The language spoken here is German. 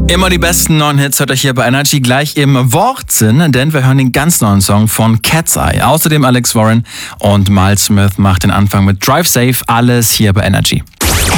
Immer die besten neuen Hits hört euch hier bei Energy gleich im Wortsinn, denn wir hören den ganz neuen Song von Cat's Eye. Außerdem Alex Warren und Miles Smith macht den Anfang mit Drive Safe, alles hier bei Energy.